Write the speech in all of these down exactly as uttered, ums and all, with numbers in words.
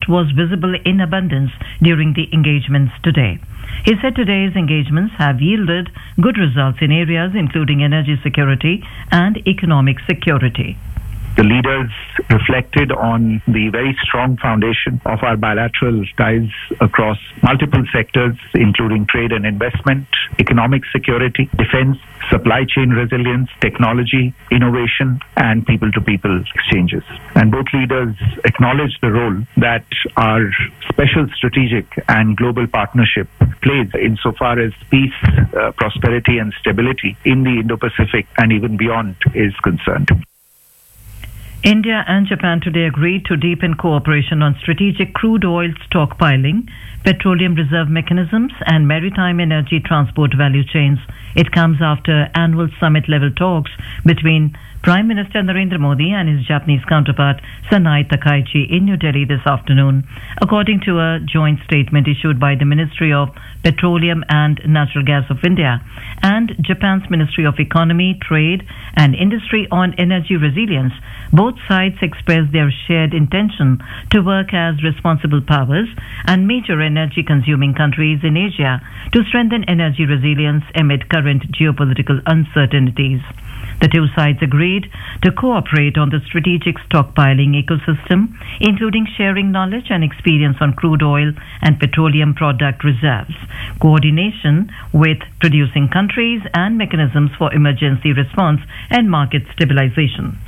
trust was visible in abundance during the engagements today. He said today's engagements have yielded good results in areas including energy security and economic security. The leaders reflected on the very strong foundation of our bilateral ties across multiple sectors, including trade and investment, economic security, defense, supply chain resilience, technology, innovation, and people-to-people exchanges. And both leaders acknowledged the role that our special strategic and global partnership plays insofar as peace, uh, prosperity, and stability in the Indo-Pacific and even beyond is concerned. India and Japan today agreed to deepen cooperation on strategic crude oil stockpiling, petroleum reserve mechanisms, and maritime energy transport value chains. It comes after annual summit-level talks between Prime Minister Narendra Modi and his Japanese counterpart Sanai Takaichi in New Delhi this afternoon. According to a joint statement issued by the Ministry of Petroleum and Natural Gas of India and Japan's Ministry of Economy, Trade and Industry on Energy Resilience, both sides expressed their shared intention to work as responsible powers and major energy-consuming countries in Asia to strengthen energy resilience amid current geopolitical uncertainties. The two sides agreed to cooperate on the strategic stockpiling ecosystem, including sharing knowledge and experience on crude oil and petroleum product reserves, coordination with producing countries, and mechanisms for emergency response and market stabilization.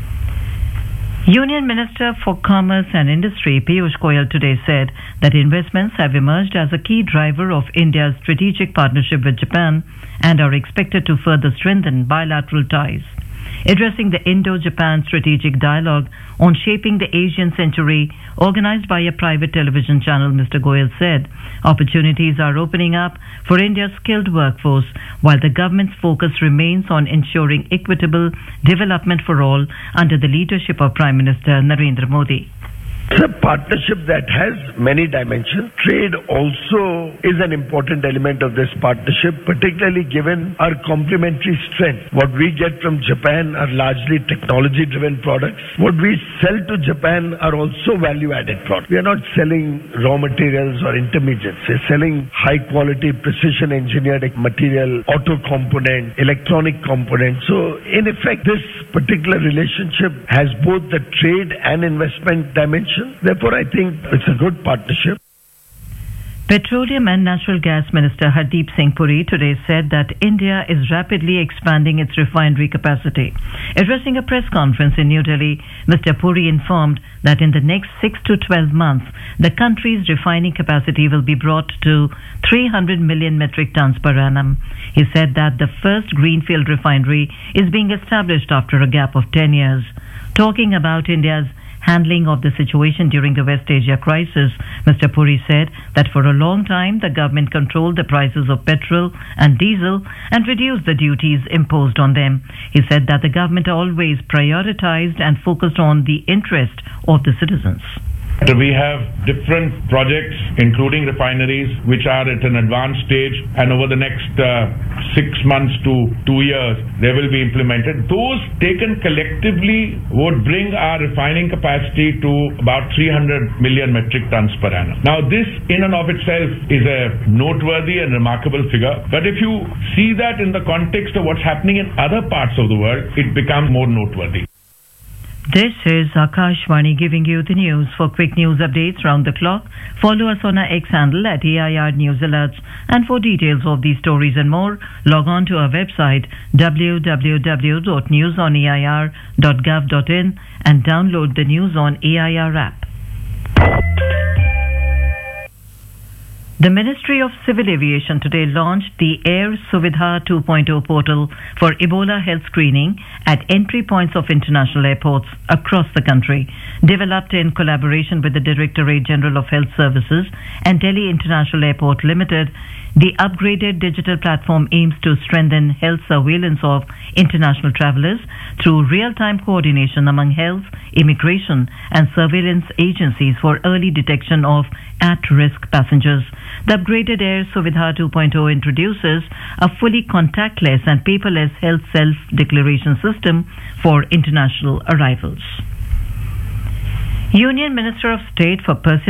Union Minister for Commerce and Industry Piyush Goyal today said that investments have emerged as a key driver of India's strategic partnership with Japan and are expected to further strengthen bilateral ties. Addressing the Indo-Japan Strategic Dialogue on Shaping the Asian Century, organized by a private television channel, Mister Goyal said, opportunities are opening up for India's skilled workforce, while the government's focus remains on ensuring equitable development for all under the leadership of Prime Minister Narendra Modi. It's a partnership that has many dimensions. Trade also is an important element of this partnership, particularly given our complementary strength. What we get from Japan are largely technology-driven products. What we sell to Japan are also value-added products. We are not selling raw materials or intermediates. We're selling high-quality, precision-engineered material, auto component, electronic components. So, in effect, this particular relationship has both the trade and investment dimension. Therefore, I think it's a good partnership. Petroleum and Natural Gas Minister Hardeep Singh Puri today said that India is rapidly expanding its refinery capacity. Addressing a press conference in New Delhi, Mister Puri informed that in the next six to twelve months, the country's refining capacity will be brought to three hundred million metric tons per annum. He said that the first greenfield refinery is being established after a gap of ten years. Talking about India's handling of the situation during the West Asia crisis, Mister Puri said that for a long time the government controlled the prices of petrol and diesel and reduced the duties imposed on them. He said that the government always prioritized and focused on the interest of the citizens. We have different projects, including refineries, which are at an advanced stage, and over the next uh, six months to two years, they will be implemented. Those taken collectively would bring our refining capacity to about three hundred million metric tons per annum. Now, this in and of itself is a noteworthy and remarkable figure, but if you see that in the context of what's happening in other parts of the world, it becomes more noteworthy. This is Akashvani giving you the news. For quick news updates round the clock, follow us on our X handle at A I R News Alerts. And for details of these stories and more, log on to our website w w w dot news on a i r dot gov dot in and download the News on A I R app. The Ministry of Civil Aviation today launched the Air Suvidha two point oh portal for Ebola health screening at entry points of international airports across the country. Developed in collaboration with the Directorate General of Health Services and Delhi International Airport Limited, the upgraded digital platform aims to strengthen health surveillance of international travelers through real-time coordination among health, immigration and surveillance agencies for early detection of at-risk passengers. The upgraded Air Suvidha two point oh introduces a fully contactless and paperless health self-declaration system for international arrivals. Union Minister of State for Personnel